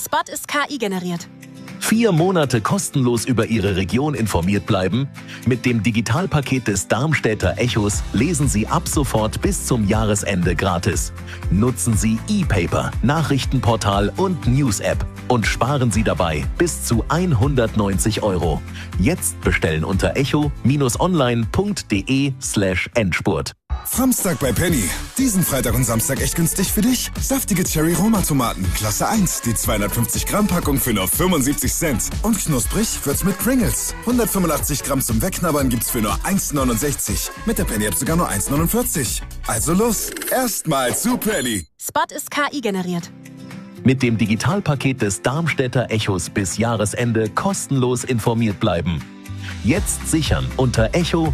Spot ist KI generiert. 4 Monate kostenlos über Ihre Region informiert bleiben? Mit dem Digitalpaket des Darmstädter Echos lesen Sie ab sofort bis zum Jahresende gratis. Nutzen Sie ePaper, Nachrichtenportal und News-App und sparen Sie dabei bis zu 190 €. Jetzt bestellen unter echo-online.de/Endspurt. Samstag bei Penny. Diesen Freitag und Samstag echt günstig für dich. Saftige Cherry-Roma-Tomaten, Klasse 1, die 250 Gramm Packung für nur 75 Cent. Und knusprig wird's mit Pringles. 185 Gramm zum Wegknabbern gibt's für nur 1,69. Mit der Penny-App sogar nur 1,49. Also los, erstmal zu Penny. Spot ist KI generiert. Mit dem Digitalpaket des Darmstädter Echos bis Jahresende kostenlos informiert bleiben. Jetzt sichern unter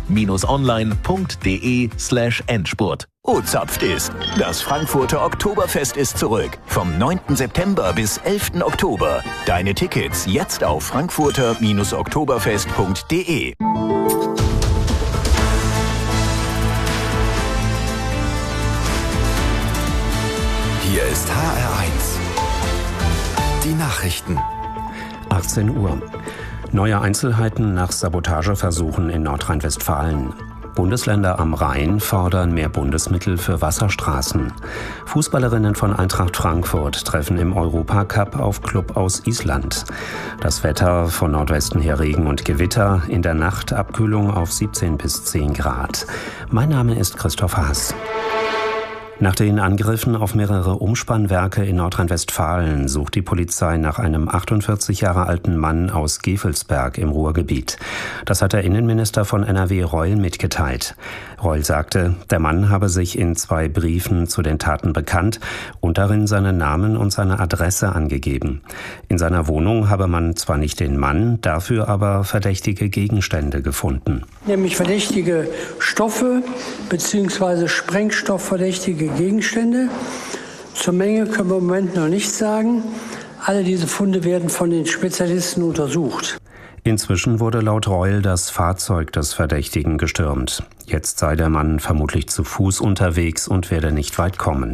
echo-online.de/Endspurt. O-Zapft ist. Das Frankfurter Oktoberfest ist zurück. Vom 9. September bis 11. Oktober. Deine Tickets jetzt auf frankfurter-oktoberfest.de. Hier ist HR1. Die Nachrichten. 18 Uhr. Neue Einzelheiten nach Sabotageversuchen in Nordrhein-Westfalen. Bundesländer am Rhein fordern mehr Bundesmittel für Wasserstraßen. Fußballerinnen von Eintracht Frankfurt treffen im Europacup auf Club aus Island. Das Wetter von Nordwesten her Regen und Gewitter, in der Nacht Abkühlung auf 17 bis 10 Grad. Mein Name ist Christoph Haas. Nach den Angriffen auf mehrere Umspannwerke in Nordrhein-Westfalen sucht die Polizei nach einem 48 Jahre alten Mann aus Gevelsberg im Ruhrgebiet. Das hat der Innenminister von NRW Reul mitgeteilt. Reul sagte, der Mann habe sich in 2 Briefen zu den Taten bekannt und darin seinen Namen und seine Adresse angegeben. In seiner Wohnung habe man zwar nicht den Mann, dafür aber verdächtige Gegenstände gefunden. Nämlich verdächtige Stoffe bzw. sprengstoffverdächtige Gegenstände. Zur Menge können wir im Moment noch nichts sagen. Alle diese Funde werden von den Spezialisten untersucht. Inzwischen wurde laut Reul das Fahrzeug des Verdächtigen gestürmt. Jetzt sei der Mann vermutlich zu Fuß unterwegs und werde nicht weit kommen.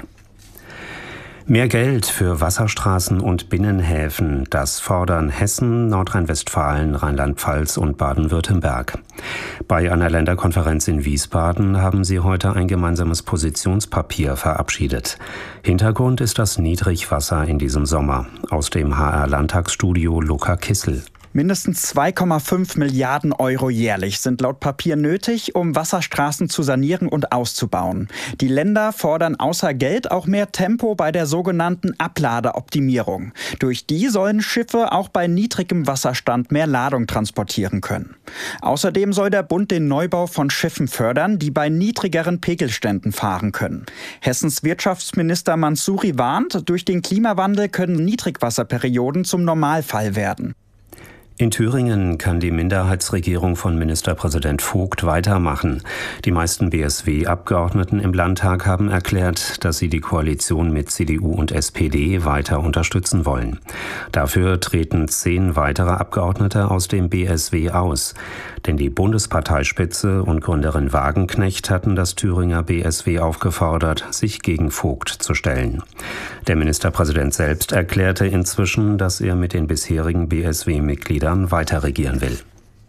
Mehr Geld für Wasserstraßen und Binnenhäfen, das fordern Hessen, Nordrhein-Westfalen, Rheinland-Pfalz und Baden-Württemberg. Bei einer Länderkonferenz in Wiesbaden haben sie heute ein gemeinsames Positionspapier verabschiedet. Hintergrund ist das Niedrigwasser in diesem Sommer. Aus dem HR-Landtagsstudio Luca Kissel. Mindestens 2,5 Milliarden € jährlich sind laut Papier nötig, um Wasserstraßen zu sanieren und auszubauen. Die Länder fordern außer Geld auch mehr Tempo bei der sogenannten Abladeoptimierung. Durch die sollen Schiffe auch bei niedrigem Wasserstand mehr Ladung transportieren können. Außerdem soll der Bund den Neubau von Schiffen fördern, die bei niedrigeren Pegelständen fahren können. Hessens Wirtschaftsminister Mansouri warnt, durch den Klimawandel können Niedrigwasserperioden zum Normalfall werden. In Thüringen kann die Minderheitsregierung von Ministerpräsident Vogt weitermachen. Die meisten BSW-Abgeordneten im Landtag haben erklärt, dass sie die Koalition mit CDU und SPD weiter unterstützen wollen. Dafür treten 10 weitere Abgeordnete aus dem BSW aus. Denn die Bundesparteispitze und Gründerin Wagenknecht hatten das Thüringer BSW aufgefordert, sich gegen Vogt zu stellen. Der Ministerpräsident selbst erklärte inzwischen, dass er mit den bisherigen BSW-Mitgliedern weiter regieren will.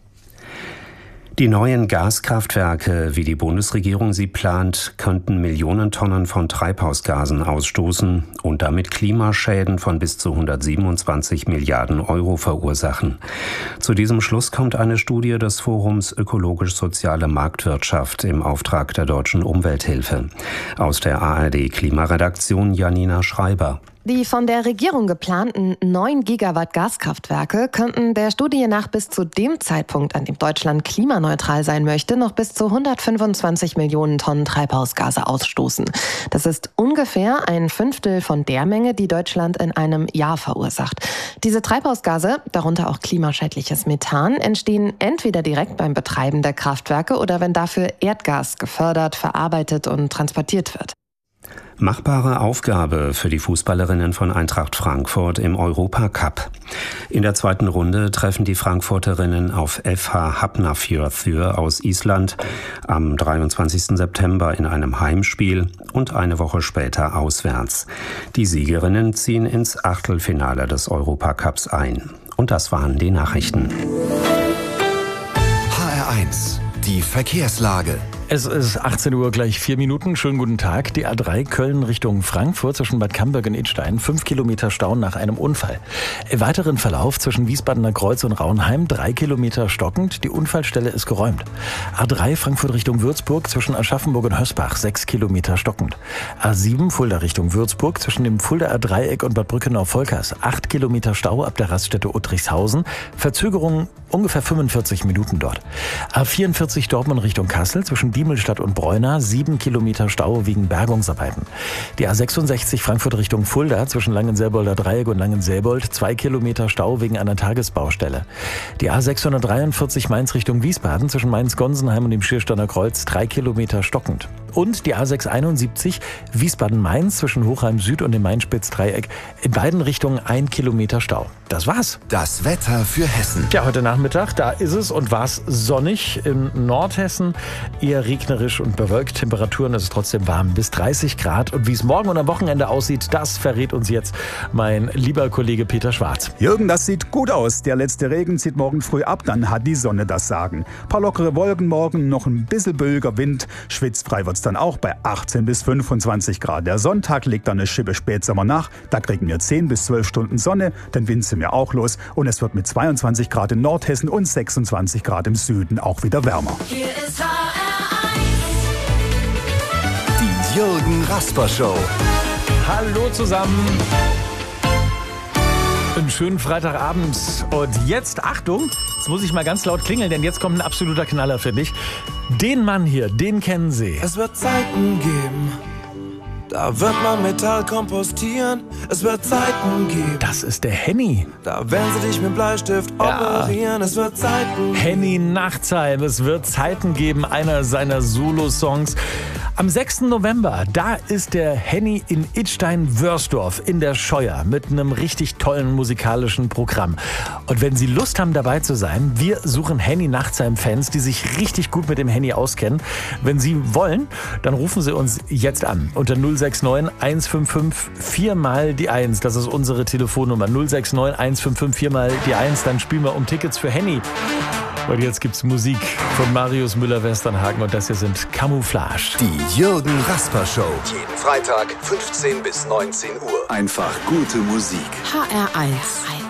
Die neuen Gaskraftwerke, wie die Bundesregierung sie plant, könnten Millionen Tonnen von Treibhausgasen ausstoßen und damit Klimaschäden von bis zu 127 Milliarden € verursachen. Zu diesem Schluss kommt eine Studie des Forums Ökologisch-Soziale Marktwirtschaft im Auftrag der Deutschen Umwelthilfe. Aus der ARD-Klimaredaktion Janina Schreiber. Die von der Regierung geplanten 9 Gigawatt Gaskraftwerke könnten der Studie nach bis zu dem Zeitpunkt, an dem Deutschland klimaneutral sein möchte, noch bis zu 125 Millionen Tonnen Treibhausgase ausstoßen. Das ist ungefähr 1/5 von der Menge, die Deutschland in einem Jahr verursacht. Diese Treibhausgase, darunter auch klimaschädliches Methan, entstehen entweder direkt beim Betreiben der Kraftwerke oder wenn dafür Erdgas gefördert, verarbeitet und transportiert wird. Machbare Aufgabe für die Fußballerinnen von Eintracht Frankfurt im Europacup. In der zweiten Runde treffen die Frankfurterinnen auf FH Hafnarfjörður aus Island am 23. September in einem Heimspiel und eine Woche später auswärts. Die Siegerinnen ziehen ins Achtelfinale des Europacups ein. Und das waren die Nachrichten. HR1, die Verkehrslage. Es ist 18 Uhr gleich 4 Minuten. Schönen guten Tag. Die A3 Köln Richtung Frankfurt zwischen Bad Camberg und Idstein. 5 Kilometer Stau nach einem Unfall. Im weiteren Verlauf zwischen Wiesbadener Kreuz und Raunheim 3 Kilometer stockend. Die Unfallstelle ist geräumt. A3 Frankfurt Richtung Würzburg zwischen Aschaffenburg und Hösbach 6 Kilometer stockend. A7 Fulda Richtung Würzburg zwischen dem Fuldaer Dreieck und Bad Brückenau-Volkers 8 Kilometer Stau ab der Raststätte Uttrichshausen. Verzögerung ungefähr 45 Minuten dort. A44 Dortmund Richtung Kassel zwischen Diemelstadt und Bräuna 7 Kilometer Stau wegen Bergungsarbeiten. Die A66 Frankfurt Richtung Fulda zwischen Langenselbolder Dreieck und Langenselbold 2 Kilometer Stau wegen einer Tagesbaustelle. Die A643 Mainz Richtung Wiesbaden zwischen Mainz-Gonsenheim und dem Schiersteiner Kreuz 3 Kilometer stockend. Und die A671 Wiesbaden-Mainz zwischen Hochheim Süd und dem Main-Spitz-Dreieck in beiden Richtungen 1 Kilometer Stau. Das war's. Das Wetter für Hessen. Ja, heute Nachmittag, da ist es und war es sonnig. In Nordhessen eher regnerisch und bewölkt. Temperaturen ist es trotzdem warm, bis 30 Grad. Und wie es morgen und am Wochenende aussieht, das verrät uns jetzt mein lieber Kollege Peter Schwarz. Jürgen, das sieht gut aus. Der letzte Regen zieht morgen früh ab, dann hat die Sonne das Sagen. Ein paar lockere Wolken morgen, noch ein bisschen böiger Wind. Schwitzfrei wird's dann auch bei 18 bis 25 Grad. Der Sonntag legt dann eine Schippe Spätsommer nach. Da kriegen wir 10 bis 12 Stunden Sonne, den Wind sind wir auch los. Und es wird mit 22 Grad in Nordhessen und 26 Grad im Süden auch wieder wärmer. Hier ist HR1. Die Jürgen Rasper Show. Hallo zusammen. Einen schönen Freitagabend. Und jetzt, Achtung, jetzt muss ich mal ganz laut klingeln, denn jetzt kommt ein absoluter Knaller für dich. Den Mann hier, den kennen Sie. Es wird Zeiten geben, da wird man Metall kompostieren. Es wird Zeiten geben. Das ist der Henny. Da werden sie dich mit Bleistift operieren. Es wird Zeiten geben. Henny Nachtsheim. Es wird Zeiten geben, einer seiner Solo-Songs. Am 6. November, da ist der Henny in Idstein-Wörsdorf in der Scheuer mit einem richtig tollen musikalischen Programm. Und wenn Sie Lust haben, dabei zu sein, wir suchen Henny Nachtsheim-Fans, die sich richtig gut mit dem Henny auskennen. Wenn Sie wollen, dann rufen Sie uns jetzt an unter 069 155 4 mal die 1. Das ist unsere Telefonnummer 069 155 4 mal die 1. Dann spielen wir um Tickets für Henny. Und jetzt gibt's Musik von Marius Müller-Westernhagen und das hier sind Camouflage. Die Jürgen Rasper Show. Jeden Freitag 15 bis 19 Uhr. Einfach gute Musik. HR1.